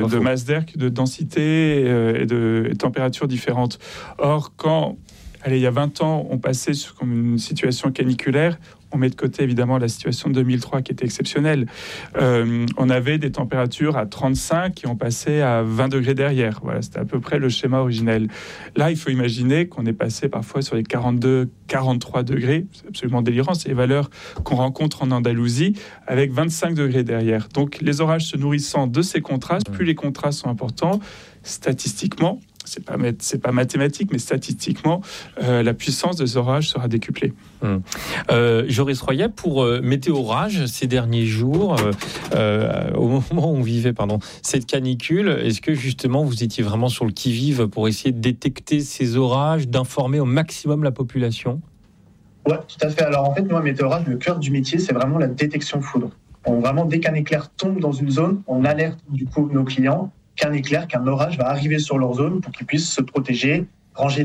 de masse d'air, de densité et de température différentes. Or, quand, il y a 20 ans, on passait sur comme une situation caniculaire, on met de côté évidemment la situation de 2003 qui était exceptionnelle. On avait des températures à 35 et on passait à 20 degrés derrière. Voilà, c'était à peu près le schéma originel. Là, il faut imaginer qu'on est passé parfois sur les 42, 43 degrés. C'est absolument délirant. C'est les valeurs qu'on rencontre en Andalousie avec 25 degrés derrière. Donc, les orages se nourrissant de ces contrastes, plus les contrastes sont importants, statistiquement, c'est pas mathématique, mais statistiquement, la puissance des orages sera décuplée. Joris Royet, pour Météo Orage, ces derniers jours, au moment où on vivait cette canicule, est-ce que justement vous étiez vraiment sur le qui-vive pour essayer de détecter ces orages, d'informer au maximum la population ? Oui, tout à fait. Alors en fait, moi, Météo Orage, le cœur du métier, c'est vraiment la détection foudre. Vraiment, dès qu'un éclair tombe dans une zone, on alerte du coup nos clients qu'un éclair, qu'un orage va arriver sur leur zone pour qu'ils puissent se protéger, ranger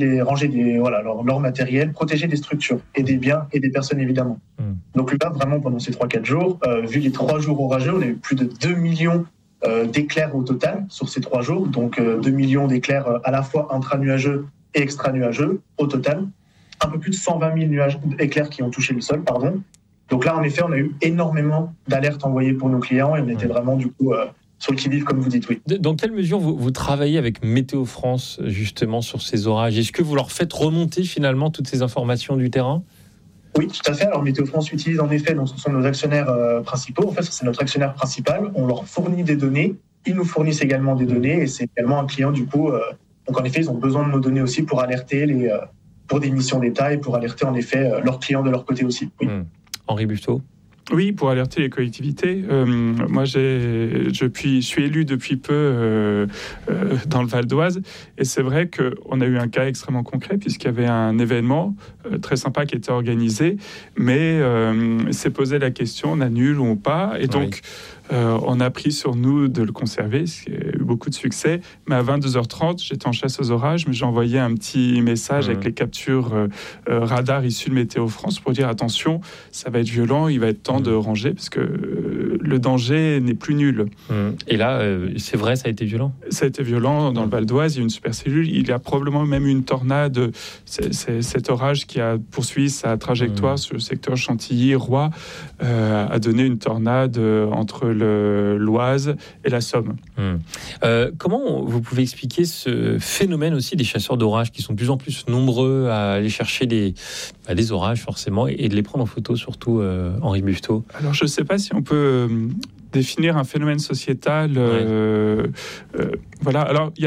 leur matériel, protéger des structures et des biens et des personnes évidemment. Donc là, vraiment, pendant ces 3-4 jours, vu les 3 jours orageux, on a eu plus de 2 millions d'éclairs au total sur ces 3 jours. Donc 2 millions d'éclairs à la fois intra-nuageux et extra-nuageux au total. Un peu plus de 120 000 éclairs qui ont touché le sol, Donc là, en effet, on a eu énormément d'alertes envoyées pour nos clients et on était vraiment du coup sur le qui-vive, comme vous dites, oui. Dans quelle mesure vous travaillez avec Météo France, justement, sur ces orages ? Est-ce que vous leur faites remonter, finalement, toutes ces informations du terrain ? Oui, tout à fait. Alors, Météo France utilise, en effet, donc ce sont nos actionnaires principaux. En fait, c'est notre actionnaire principal. On leur fournit des données. Ils nous fournissent également des données. Et c'est également un client, du coup. Donc, en effet, ils ont besoin de nos données aussi pour alerter pour des missions d'État et pour alerter, en effet, leurs clients de leur côté aussi. Oui. Henri Buffetot ? Oui, pour alerter les collectivités. Moi, je suis élu depuis peu dans le Val d'Oise, et c'est vrai qu'on a eu un cas extrêmement concret puisqu'il y avait un événement très sympa qui était organisé, mais s'est posé la question, on annule ou pas, et donc on a pris sur nous de le conserver, ce qui a eu beaucoup de succès. Mais à 22h30, j'étais en chasse aux orages, mais j'ai envoyé un petit message avec les captures radar issues de Météo France pour dire attention, ça va être violent, il va être temps de ranger parce que le danger n'est plus nul. Et là, c'est vrai, ça a été violent ? Ça a été violent dans le Val d'Oise, il y a une supercellule, il y a probablement même une tornade. C'est cet orage qui a poursuivi sa trajectoire sur le secteur Chantilly-Roy, a donné une tornade entre l'Oise et la Somme. Comment vous pouvez expliquer ce phénomène aussi des chasseurs d'orage qui sont de plus en plus nombreux à aller chercher des orages forcément et de les prendre en photo, surtout Henri Buffetot ? Alors je ne sais pas si on peut définir un phénomène sociétal. Voilà. Alors il y a